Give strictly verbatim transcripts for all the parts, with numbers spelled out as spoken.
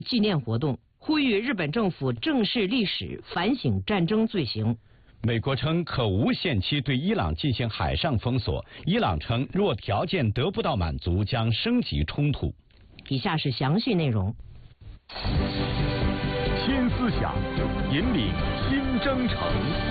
纪念活动，呼吁日本政府正视历史，反省战争罪行。 美国称可无限期对伊朗进行海上封锁，伊朗称若条件得不到满足，将升级冲突。 以下是详细内容。 新思想引领新征程。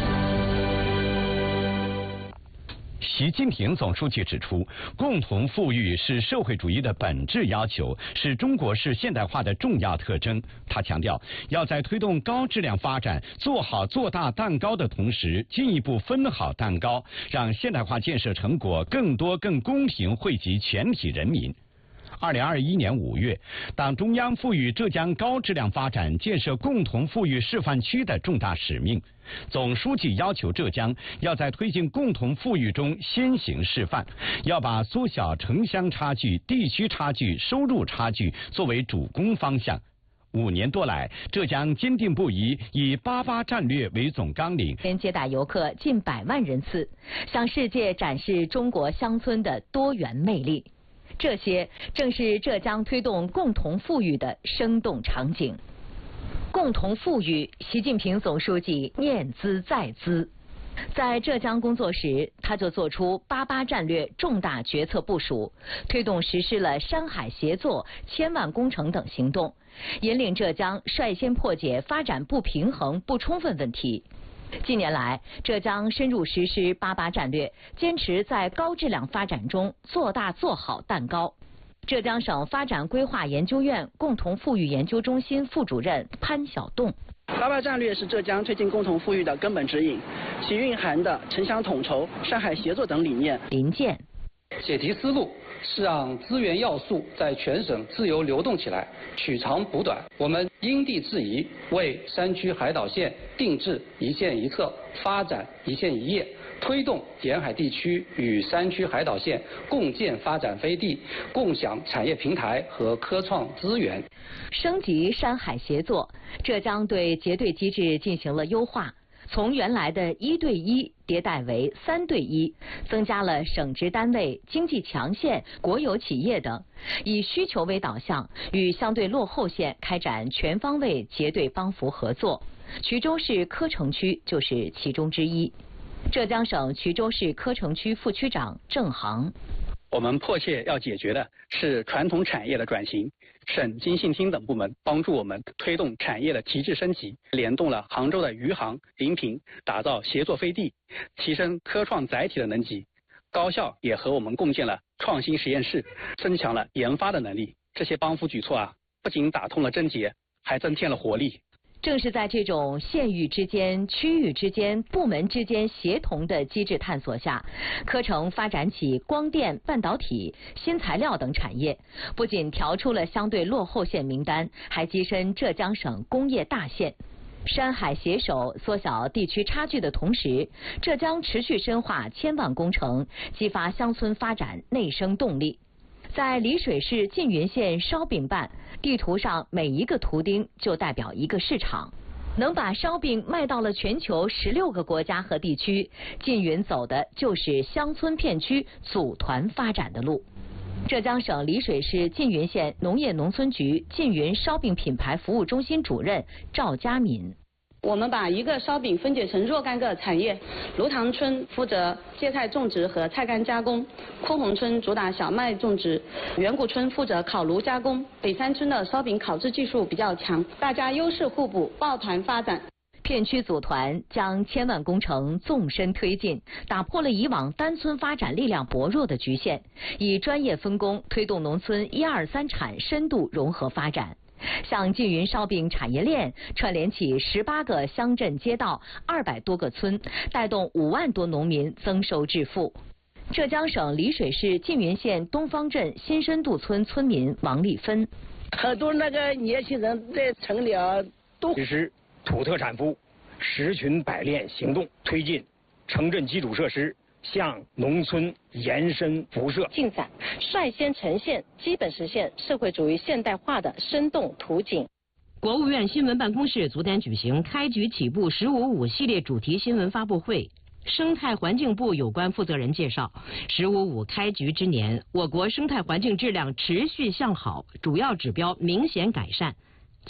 习近平总书记指出，共同富裕是社会主义的本质要求，是中国式现代化的重要特征。他强调，要在推动高质量发展、做好做大蛋糕的同时，进一步分好蛋糕，让现代化建设成果更多、更公平惠及全体人民。二零二一年五月，党中央赋予浙江高质量发展建设共同富裕示范区的重大使命。总书记要求浙江要在推进共同富裕中先行示范，要把缩小城乡差距、地区差距、收入差距作为主攻方向。五年多来，浙江坚定不移以“八八”战略为总纲领， 接待游客近百万人次，向世界展示中国乡村的多元魅力。这些正是浙江推动共同富裕的生动场景。共同富裕，习近平总书记念兹在兹。在浙江工作时，他就做出“八八”战略重大决策部署，推动实施了山海协作、千万工程等行动，引领浙江率先破解发展不平衡不充分问题。近年来，浙江深入实施“八八”战略，坚持在高质量发展中做大做好蛋糕。浙江省发展规划研究院共同富裕研究中心副主任潘晓栋： 八八战略是浙江推进共同富裕的根本指引，其蕴含的城乡统筹、山海协作等理念。 林健： 解题思路是让资源要素在全省自由流动起来，取长补短。我们因地制宜，为山区海岛县定制一县一策，发展一县一业，推动沿海地区与山区海岛县共建发展飞地，共享产业平台和科创资源。 升级山海协作，浙江对结对机制进行了优化。从原来的一对一迭代为三对一，增加了省直单位、经济强县、国有企业等，以需求为导向，与相对落后县开展全方位结对帮扶合作。衢州市柯城区就是其中之一。浙江省衢州市柯城区副区长郑航： 我们迫切要解决的是传统产业的转型。省经信厅等部门帮助我们推动产业的提质升级，联动了杭州的余杭、临平，打造协作飞地，提升科创载体的能级。高校也和我们共建了创新实验室，增强了研发的能力。这些帮扶举措啊，不仅打通了症结，还增添了活力。 正是在这种县域之间、区域之间、部门之间协同的机制探索下，柯城发展起光电、半导体、新材料等产业，不仅调出了相对落后县名单，还跻身浙江省工业大县。山海携手缩小地区差距的同时，浙江持续深化千万工程，激发乡村发展内生动力。在丽水市缙云县烧饼办，地图上每一个图钉就代表一个市场，能把烧饼卖到了全球十六个国家和地区。缙云走的就是乡村片区组团发展的路。浙江省丽水市缙云县农业农村局缙云烧饼品牌服务中心主任赵佳敏： 我们把一个烧饼分解成若干个产业，芦塘村负责芥菜种植和菜干加工，崑洪村主打小麦种植，远古村负责烤炉加工，北山村的烧饼烤制技术比较强，大家优势互补，抱团发展。 片区组团将千万工程纵深推进，打破了以往单村发展力量薄弱的局限，以专业分工推动农村一二三产深度融合发展。像缙云烧饼产业链串联起十八个乡镇街道、二百多个村，带动五万多农民增收致富。浙江省丽水市缙云县东方镇新深度村村民王丽芬： 很多那个年轻人在城里啊，都实施土特产服务十群百炼行动，推进城镇基础设施向农村延伸辐射进展，率先呈现基本实现社会主义现代化的生动图景。 国务院新闻办公室昨天举行开局起步“十五五”系列主题新闻发布会。生态环境部有关负责人介绍，“十五五”开局之年，我国生态环境质量持续向好，主要指标明显改善。